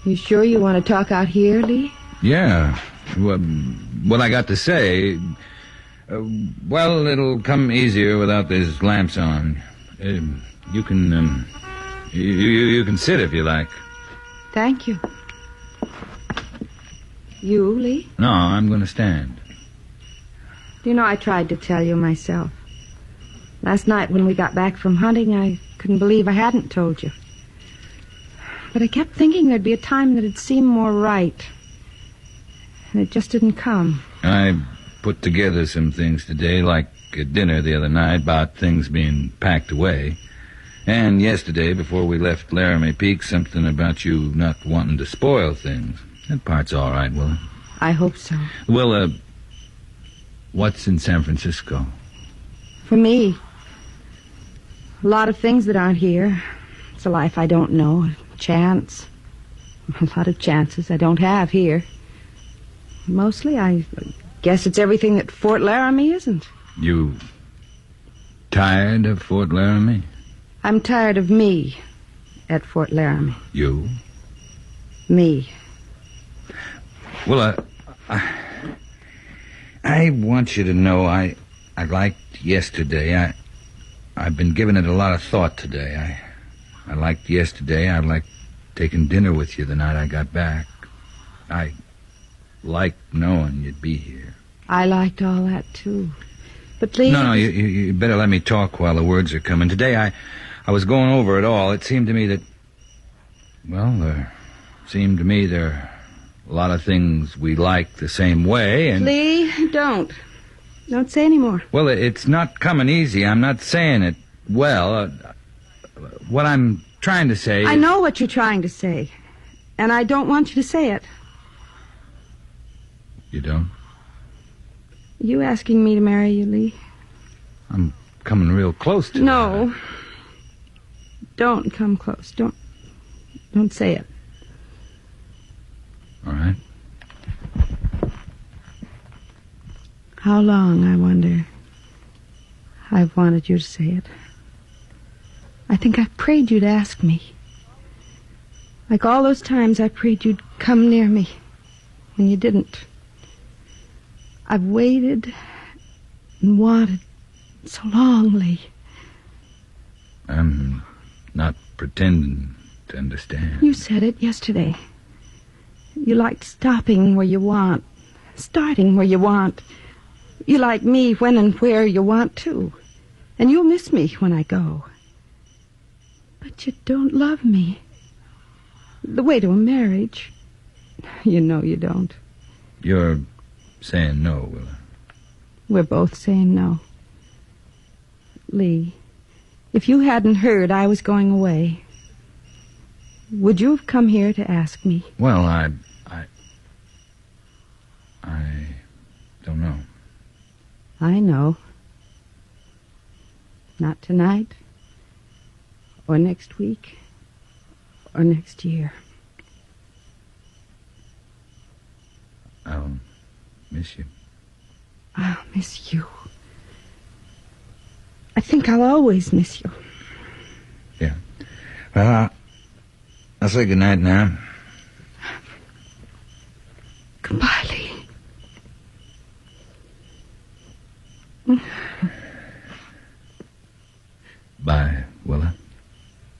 You sure you want to talk out here, Lee? Yeah. What I got to say... well, it'll come easier without these lamps on. You can... You can sit if you like. Thank you. You, Lee? No, I'm going to stand. You know, I tried to tell you myself. Last night when we got back from hunting, I couldn't believe I hadn't told you. But I kept thinking there'd be a time that'd seem more right. And it just didn't come. I put together some things today, like at dinner the other night, about things being packed away. And yesterday, before we left Laramie Peak, something about you not wanting to spoil things. That part's all right, Willa. I hope so. Willa, what's in San Francisco? For me, a lot of things that aren't here. It's a life I don't know, a chance. A lot of chances I don't have here. Mostly, I guess it's everything that Fort Laramie isn't. You tired of Fort Laramie? I'm tired of me at Fort Laramie. You? Me. Well, I want you to know I liked yesterday. I've been giving it a lot of thought today. I liked yesterday. I liked taking dinner with you the night I got back. I liked knowing you'd be here. I liked all that, too. But Lee... No, you better let me talk while the words are coming. Today, I was going over it all. It seemed to me that... Well, there are a lot of things we like the same way, and... Lee, don't. Don't say any more. Well, it's not coming easy. I'm not saying it well. What I'm trying to say... I know what you're trying to say, and I don't want you to say it. You don't? Are you asking me to marry you, Lee? I'm coming real close to No. that. Don't come close. Don't say it. All right. How long, I wonder, I've wanted you to say it. I think I prayed you to ask me. Like all those times I prayed you'd come near me, and you didn't. I've waited and wanted so long, Lee. I'm not pretending to understand. You said it yesterday. You liked stopping where you want, starting where you want. You like me when and where you want to. And you'll miss me when I go. But you don't love me. The way to a marriage. You know you don't. You're saying no, Willa. We're both saying no. Lee, if you hadn't heard I was going away, would you have come here to ask me? Well, I don't know. I know. Not tonight, or next week, or next year. I'll miss you. I'll miss you. I think I'll always miss you. Yeah. Well, I'll say goodnight now.